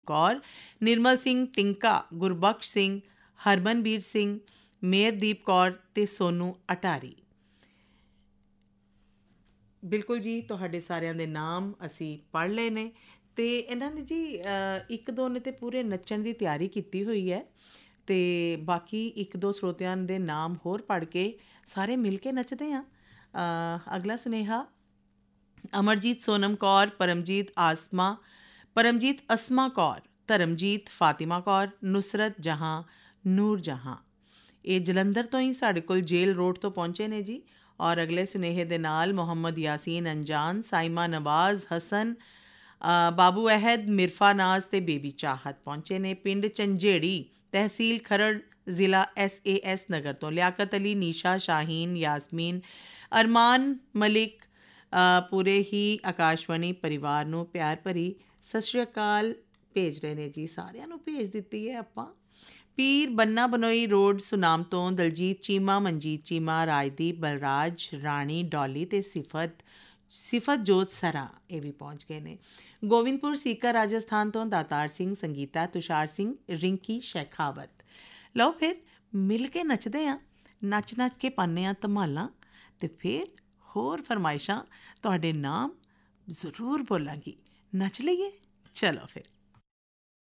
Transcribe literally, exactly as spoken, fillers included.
ਕੌਰ, ਨਿਰਮਲ ਸਿੰਘ ਟਿੰਕਾ, ਗੁਰਬਖਸ਼ ਸਿੰਘ, ਹਰਮਨਵੀਰ ਸਿੰਘ, ਮੇਹਰਦੀਪ ਕੌਰ ਅਤੇ ਸੋਨੂ ਅਟਾਰੀ। ਬਿਲਕੁਲ ਜੀ, ਤੁਹਾਡੇ ਸਾਰਿਆਂ ਦੇ ਨਾਮ ਅਸੀਂ ਪੜ੍ਹ ਲਏ ਨੇ ਅਤੇ ਇਹਨਾਂ ਨੇ ਜੀ ਇੱਕ ਦੋ ਨੇ ਤਾਂ ਪੂਰੇ ਨੱਚਣ ਦੀ ਤਿਆਰੀ ਕੀਤੀ ਹੋਈ ਹੈ ਅਤੇ ਬਾਕੀ ਇੱਕ ਦੋ ਸਰੋਤਿਆਂ ਦੇ ਨਾਮ ਹੋਰ ਪੜ੍ਹ ਕੇ ਸਾਰੇ ਮਿਲ ਕੇ ਨੱਚਦੇ ਹਾਂ। ਅਗਲਾ ਸੁਨੇਹਾ ਅਮਰਜੀਤ ਸੋਨਮ ਕੌਰ, ਪਰਮਜੀਤ ਆਸਮਾ ਪਰਮਜੀਤ ਅਸਮਾ ਕੌਰ, ਧਰਮਜੀਤ ਫਾਤਿਮਾ ਕੌਰ, ਨੁਸਰਤ ਜਹਾਂ, ਨੂਰ ਜਹਾਂ। ਇਹ ਜਲੰਧਰ ਤੋਂ ਹੀ ਸਾਡੇ ਕੋਲ ਜੇਲ ਰੋਡ ਤੋਂ ਪਹੁੰਚੇ ਨੇ ਜੀ। ਔਰ ਅਗਲੇ ਸੁਨੇਹੇ ਦੇ ਨਾਲ ਮੁਹੰਮਦ ਯਾਸੀਨ ਅੰਜਾਨ, ਸਾਇਮਾ ਨਵਾਜ਼ ਹਸਨ, ਬਾਬੂ ਅਹਿਦ, ਮਿਰਫਾ ਨਾਜ਼ ਅਤੇ ਬੇਬੀ ਚਾਹਤ ਪਹੁੰਚੇ ਨੇ ਪਿੰਡ ਝੰਜੇੜੀ, ਤਹਿਸੀਲ ਖਰੜ, ਜ਼ਿਲ੍ਹਾ ਐਸ ਏ ਐਸ ਨਗਰ ਤੋਂ। ਲਿਆਕਤ ਅਲੀ, ਨੀਸ਼ਾ, ਸ਼ਾਹੀਨ, ਯਾਸਮੀਨ, ਅਰਮਾਨ ਮਲਿਕ ਪੂਰੇ ਹੀ ਆਕਾਸ਼ਵਾਣੀ ਪਰਿਵਾਰ ਨੂੰ ਪਿਆਰ ਭਰੀ ਸਤਿ ਸ਼੍ਰੀ ਅਕਾਲ ਭੇਜ ਰਹੇ ਨੇ ਜੀ। ਸਾਰਿਆਂ ਨੂੰ ਭੇਜ ਦਿੱਤੀ ਹੈ ਆਪਾਂ। ਪੀਰ ਬੰਨਾ ਬਨੋਈ ਰੋਡ, ਸੁਨਾਮ ਤੋਂ ਦਲਜੀਤ ਚੀਮਾ, ਮਨਜੀਤ ਚੀਮਾ, ਰਾਜਦੀਪ, ਬਲਰਾਜ, ਰਾਣੀ, ਡੋਲੀ ਅਤੇ ਸਿਫਤ ਸਿਫਤ ਜੋਤ ਸਰਾ ਇਹ ਵੀ ਪਹੁੰਚ ਗਏ ਨੇ। ਗੋਬਿੰਦਪੁਰ ਸੀਕਰ, ਰਾਜਸਥਾਨ ਤੋਂ ਦਾਤਾਰ ਸਿੰਘ, ਸੰਗੀਤਾ, ਤੁਸ਼ਾਰ ਸਿੰਘ, ਰਿੰਕੀ ਸ਼ੇਖਾਵਤ। ਲਓ ਫਿਰ ਮਿਲ ਕੇ ਨੱਚਦੇ ਹਾਂ, ਨੱਚ ਨੱਚ ਕੇ ਪਾਉਂਦੇ ਹਾਂ ਧਮਾਲਾਂ ਅਤੇ ਫਿਰ ਹੋਰ ਫਰਮਾਇਸ਼ਾਂ ਤੁਹਾਡੇ ਨਾਮ ਜ਼ਰੂਰ ਬੋਲਾਂਗੀ। ਨੱਚ ਲਈਏ, ਚਲੋ ਫਿਰ।